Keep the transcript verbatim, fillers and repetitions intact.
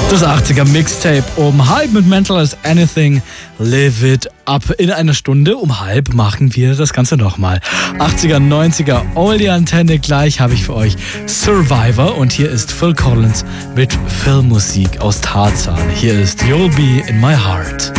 Das achtziger Mixtape um halb mit Mental as Anything, Live It Up. In einer Stunde um halb machen wir das Ganze nochmal. achtziger, neunziger, Oldie Antenne. Gleich habe ich für euch Survivor und hier ist Phil Collins mit Filmmusik aus Tarzan. Hier ist You'll Be in My Heart.